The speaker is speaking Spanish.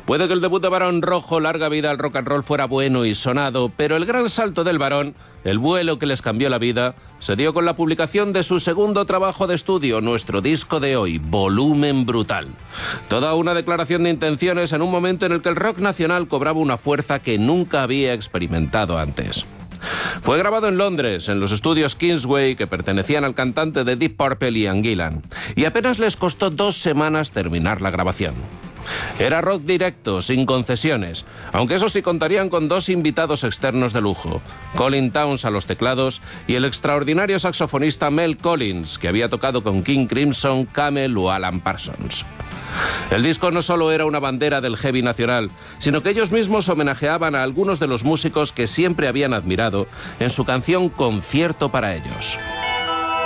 Puede que el debut de Barón Rojo, Larga Vida al Rock and Roll, fuera bueno y sonado, pero el gran salto del Barón, el vuelo que les cambió la vida, se dio con la publicación de su segundo trabajo de estudio, nuestro disco de hoy, Volumen Brutal. Toda una declaración de intenciones en un momento en el que el rock nacional cobraba una fuerza que nunca había experimentado antes. Fue grabado en Londres, en los estudios Kingsway, que pertenecían al cantante de Deep Purple, Ian Gillan, y apenas les costó 2 semanas terminar la grabación. Era rock directo, sin concesiones, aunque eso sí contarían con 2 invitados externos de lujo, Colin Towns a los teclados y el extraordinario saxofonista Mel Collins, que había tocado con King Crimson, Camel o Alan Parsons. El disco no solo era una bandera del heavy nacional, sino que ellos mismos homenajeaban a algunos de los músicos que siempre habían admirado en su canción Concierto para ellos.